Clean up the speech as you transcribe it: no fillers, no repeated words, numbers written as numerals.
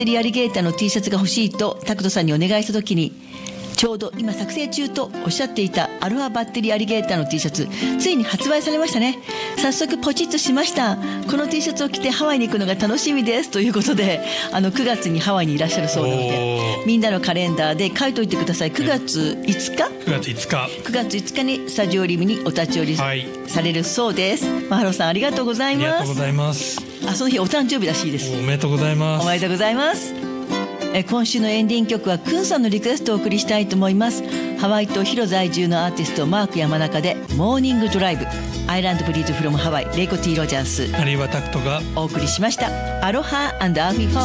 リアリゲーターの T シャツが欲しいとタクトさんにお願いした時に、ちょうど今作成中とおっしゃっていたアロハバッテリーアリゲーターの T シャツ、ついに発売されましたね。早速ポチッとしました。この T シャツを着てハワイに行くのが楽しみですということで、9月にハワイにいらっしゃるそうなので、みんなのカレンダーで書いといてください。9月5日9月5日にスタジオリムにお立ち寄りされるそうです。マハロさんありがとうございます。 ありがとうございます。 その日お誕生日らしいです。 おめでとうございます。 おめでとうございます。今週のエンディング曲はクンさんのリクエストをお送りしたいと思います。ハワイ島ヒロ在住のアーティストマーク山中でモーニングドライブ、アイランドブリーズフロムハワイ、レイコ T ロジャース、 あるいはタクトがお送りしました。アロハ&アーフィーフォー